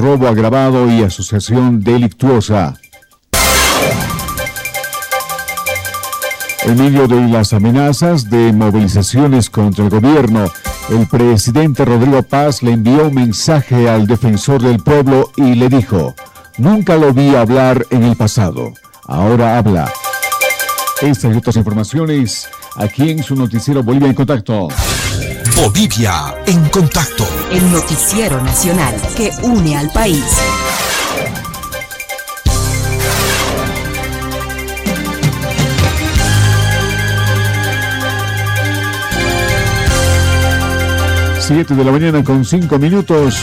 robo agravado y asociación delictuosa. En medio de las amenazas de movilizaciones contra el gobierno, el presidente Rodrigo Paz le envió un mensaje al defensor del pueblo y le dijo: nunca lo vi hablar en el pasado, ahora habla. Estas y otras informaciones aquí en su noticiero Bolivia en Contacto. Bolivia en Contacto. El noticiero nacional que une al país. Siete de la mañana con 5 minutos.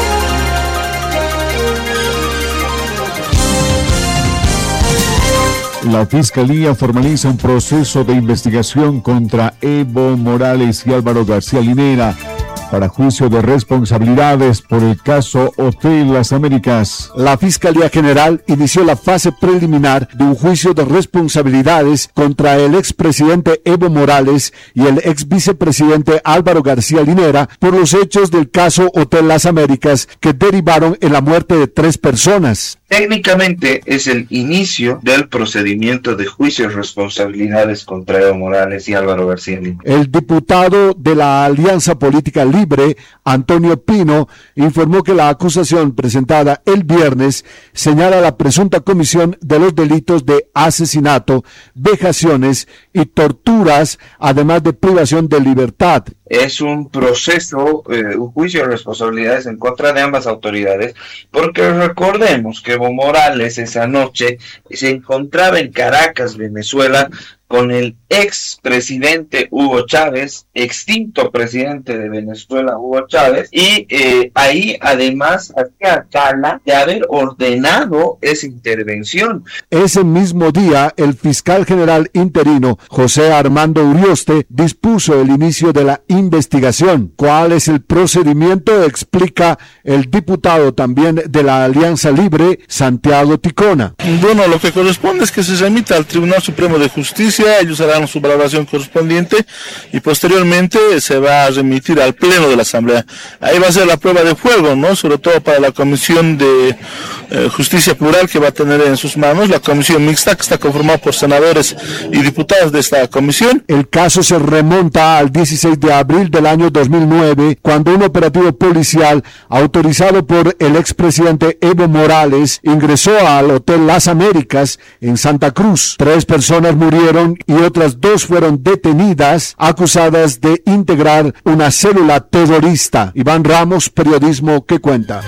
La Fiscalía formaliza un proceso de investigación contra Evo Morales y Álvaro García Linera para juicio de responsabilidades por el caso Hotel Las Américas. La Fiscalía General inició la fase preliminar de un juicio de responsabilidades contra el expresidente Evo Morales y el exvicepresidente Álvaro García Linera por los hechos del caso Hotel Las Américas que derivaron en la muerte de 3 personas. Técnicamente es el inicio del procedimiento de juicio de responsabilidades contra Evo Morales y Álvaro García Linera. El diputado de la Alianza Política Libre, Antonio Pino, informó que la acusación presentada el viernes señala la presunta comisión de los delitos de asesinato, vejaciones y torturas, además de privación de libertad. Es un proceso, un juicio de responsabilidades en contra de ambas autoridades, porque recordemos que Evo Morales esa noche se encontraba en Caracas, Venezuela, con el expresidente Hugo Chávez, extinto presidente de Venezuela Hugo Chávez, y ahí además hacía gala de haber ordenado esa intervención. Ese mismo día, el fiscal general interino José Armando Urioste dispuso el inicio de la investigación. ¿Cuál es el procedimiento? Explica el diputado también de la Alianza Libre, Santiago Ticona. Bueno, lo que corresponde es que se remita al Tribunal Supremo de Justicia, ellos harán su valoración correspondiente y posteriormente se va a remitir al Pleno de la Asamblea. Ahí va a ser la prueba de fuego, ¿no? Sobre todo para la Comisión de Justicia Plural que va a tener en sus manos, la Comisión Mixta que está conformada por senadores y diputados de esta comisión. El caso se remonta al 16 de abril del año 2009, cuando un operativo policial autorizado por el expresidente Evo Morales ingresó al Hotel Las Américas en Santa Cruz. 3 personas murieron y otras 2 fueron detenidas, acusadas de integrar una célula terrorista. Iván Ramos, Periodismo que Cuenta.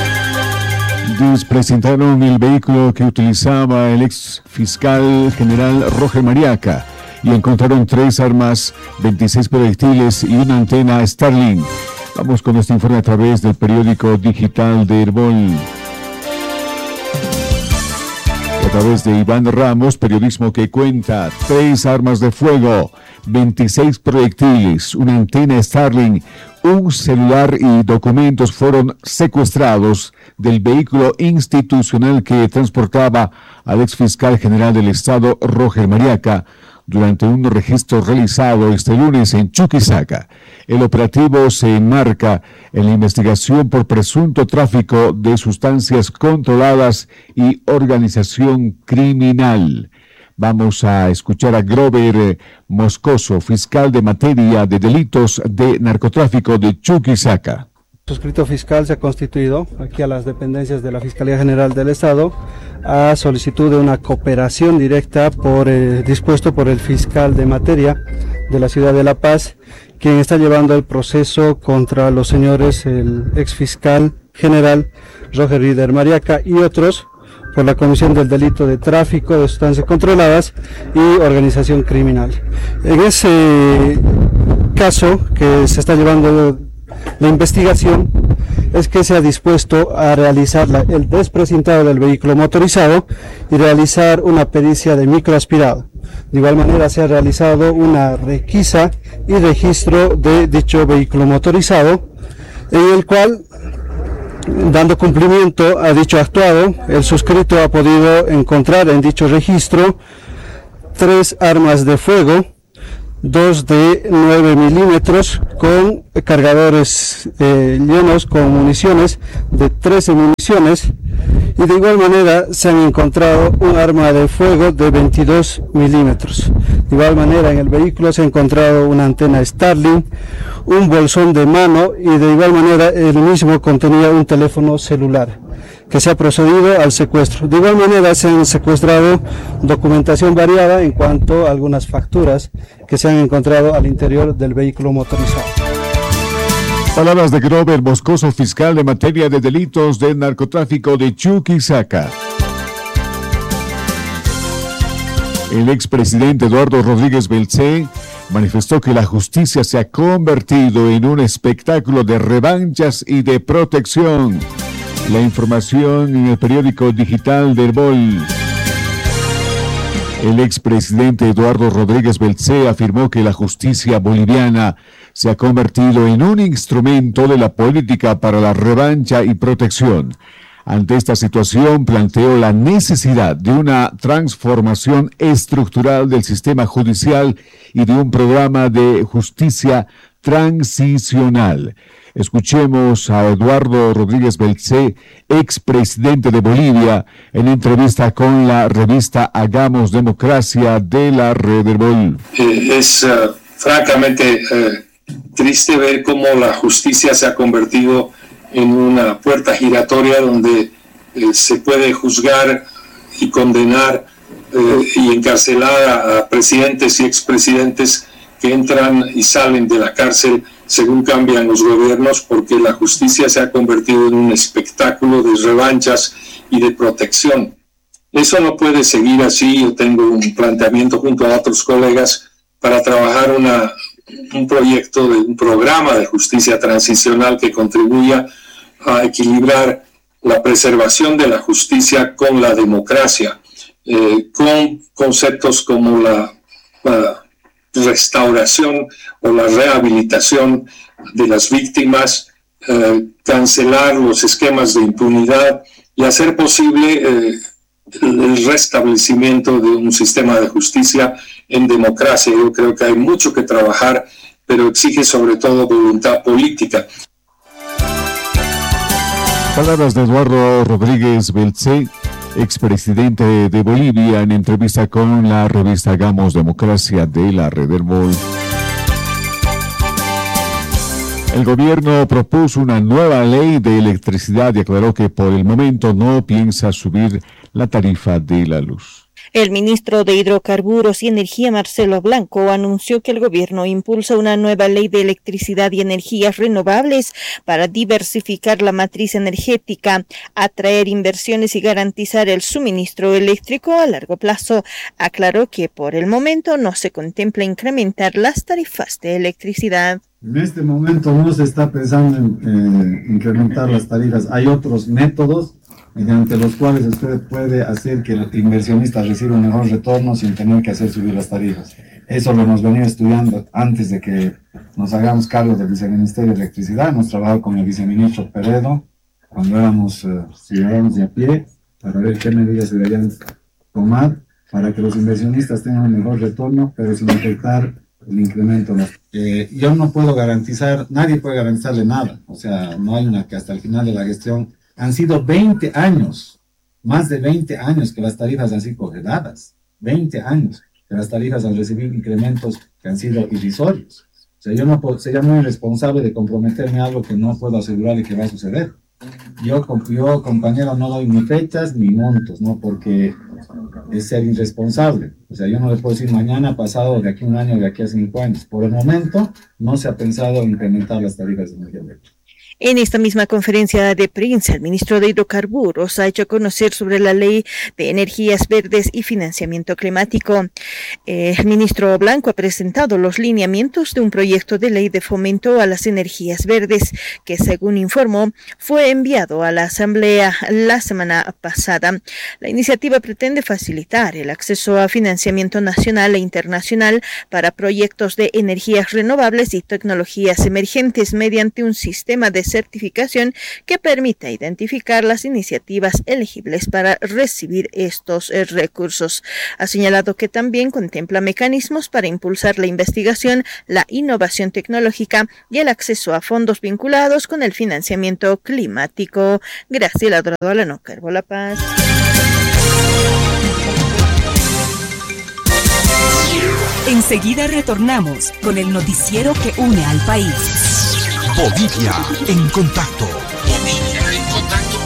Presentaron el vehículo que utilizaba el ex fiscal general Roger Mariaca y encontraron 3 armas, 26 proyectiles y una antena Starlink. Vamos con este informe a través del periódico digital de Herbol. A través de Iván Ramos, Periodismo que Cuenta. 3 armas de fuego, 26 proyectiles, una antena Starlink, un celular y documentos fueron secuestrados del vehículo institucional que transportaba al exfiscal general del Estado, Roger Mariaca, durante un registro realizado este lunes en Chuquisaca. El operativo se enmarca en la investigación por presunto tráfico de sustancias controladas y organización criminal. Vamos a escuchar a Grover Moscoso, fiscal de materia de delitos de narcotráfico de Chuquisaca. Suscrito fiscal se ha constituido aquí a las dependencias de la Fiscalía General del Estado a solicitud de una cooperación directa dispuesto por el fiscal de materia de la ciudad de La Paz, quien está llevando el proceso contra los señores, el ex fiscal general Roger Rider Mariaca y otros, por la comisión del delito de tráfico de sustancias controladas y organización criminal. En ese caso que se está llevando la investigación es que se ha dispuesto a realizar el desprecintado del vehículo motorizado y realizar una pericia de microaspirado. De igual manera se ha realizado una requisa y registro de dicho vehículo motorizado, en el cual, dando cumplimiento a dicho actuado, el suscrito ha podido encontrar en dicho registro 3 armas de fuego, dos de 9 milímetros con cargadores llenos con municiones de 13 municiones, y de igual manera se han encontrado un arma de fuego de 22 milímetros. De igual manera en el vehículo se ha encontrado una antena Starlink, un bolsón de mano, y de igual manera el mismo contenía un teléfono celular, que se ha procedido al secuestro. De igual manera se han secuestrado documentación variada en cuanto a algunas facturas que se han encontrado al interior del vehículo motorizado. Palabras de Grover Moscoso, fiscal de materia de delitos de narcotráfico de Chuquisaca. El expresidente Eduardo Rodríguez Belcé manifestó que la justicia se ha convertido en un espectáculo de revanchas y de protección. La información en el periódico digital del BOL. El expresidente Eduardo Rodríguez Belcé afirmó que la justicia boliviana se ha convertido en un instrumento de la política para la revancha y protección. Ante esta situación, planteó la necesidad de una transformación estructural del sistema judicial y de un programa de justicia transicional. Escuchemos a Eduardo Rodríguez Belcé, expresidente de Bolivia, en entrevista con la revista Hagamos Democracia de la Red del BOL. Es francamente triste ver cómo la justicia se ha convertido en una puerta giratoria donde se puede juzgar y condenar y encarcelar a presidentes y expresidentes que entran y salen de la cárcel según cambian los gobiernos, porque la justicia se ha convertido en un espectáculo de revanchas y de protección. Eso no puede seguir así. Yo tengo un planteamiento junto a otros colegas para trabajar un proyecto de un programa de justicia transicional que contribuya a equilibrar la preservación de la justicia con la democracia, con conceptos como la restauración o la rehabilitación de las víctimas, cancelar los esquemas de impunidad y hacer posible el restablecimiento de un sistema de justicia en democracia. Yo creo que hay mucho que trabajar, pero exige sobre todo voluntad política. Palabras de Eduardo Rodríguez Belcé, expresidente de Bolivia, en entrevista con la revista Hagamos Democracia de la Red del BOL. El gobierno propuso una nueva ley de electricidad y aclaró que por el momento no piensa subir la tarifa de la luz. El ministro de Hidrocarburos y Energía, Marcelo Blanco, anunció que el gobierno impulsa una nueva ley de electricidad y energías renovables para diversificar la matriz energética, atraer inversiones y garantizar el suministro eléctrico a largo plazo. Aclaró que por el momento no se contempla incrementar las tarifas de electricidad. En este momento no se está pensando en incrementar las tarifas. Hay otros métodos mediante los cuales usted puede hacer que el inversionista reciba un mejor retorno sin tener que hacer subir las tarifas. Eso lo hemos venido estudiando antes de que nos hagamos cargo del Viceministerio de Electricidad. Hemos trabajado con el viceministro Peredo cuando éramos ciudadanos de a pie para ver qué medidas se deberían tomar para que los inversionistas tengan un mejor retorno, pero sin afectar el incremento. Yo no puedo garantizar, nadie puede garantizarle nada. O sea, no hay una que hasta el final de la gestión. Han sido 20 años, más de 20 años que las tarifas han sido congeladas. 20 años que las tarifas han recibido incrementos que han sido irrisorios. O sea, yo no puedo, sería muy irresponsable de comprometerme a algo que no puedo asegurar y que va a suceder. Yo, compañero, no doy ni fechas ni montos, ¿no? Porque es ser irresponsable. O sea, yo no le puedo decir mañana, pasado, de aquí a un año, de aquí a 5 años. Por el momento, no se ha pensado en incrementar las tarifas de energía eléctrica. En esta misma conferencia de prensa, el ministro de Hidrocarburos ha hecho conocer sobre la ley de energías verdes y financiamiento climático. El ministro Blanco ha presentado los lineamientos de un proyecto de ley de fomento a las energías verdes que, según informó, fue enviado a la Asamblea la semana pasada. La iniciativa pretende facilitar el acceso a financiamiento nacional e internacional para proyectos de energías renovables y tecnologías emergentes mediante un sistema de certificación que permita identificar las iniciativas elegibles para recibir estos recursos. Ha señalado que también contempla mecanismos para impulsar la investigación, la innovación tecnológica y el acceso a fondos vinculados con el financiamiento climático. Graciela Dorado, Alano, Carbo La Paz. Enseguida retornamos con el noticiero que une al país. Bolivia en contacto. Bolivia en contacto.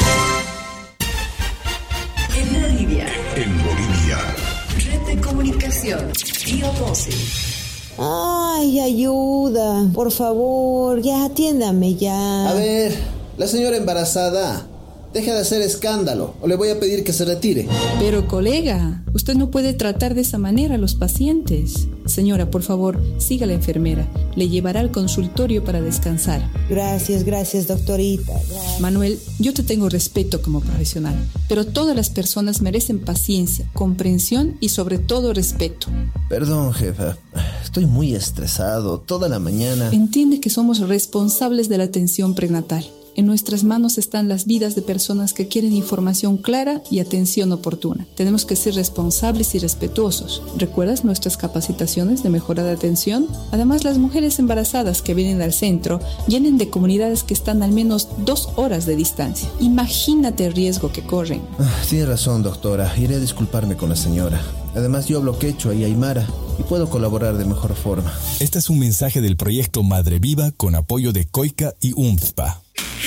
En Bolivia. En Bolivia. Red de comunicación. Río 12. Ay, ayuda. Por favor, ya atiéndame ya. A ver, la señora embarazada. Deja de hacer escándalo o le voy a pedir que se retire. Pero colega, usted no puede tratar de esa manera a los pacientes. Señora, por favor, siga a la enfermera. Le llevará al consultorio para descansar. Gracias, doctorita. Gracias. Manuel, yo te tengo respeto como profesional, pero todas las personas merecen paciencia, comprensión y sobre todo respeto. Perdón, jefa. Estoy muy estresado toda la mañana. Entiende que somos responsables de la atención prenatal. En nuestras manos están las vidas de personas que quieren información clara y atención oportuna. Tenemos que ser responsables y respetuosos. ¿Recuerdas nuestras capacitaciones de mejora de atención? Además, las mujeres embarazadas que vienen al centro vienen de comunidades que están al menos 2 horas de distancia. Imagínate el riesgo que corren. Tiene razón, doctora. Iré a disculparme con la señora. Además, yo hablo quechua y aymara y puedo colaborar de mejor forma. Este es un mensaje del proyecto Madre Viva con apoyo de COICA y UNFPA.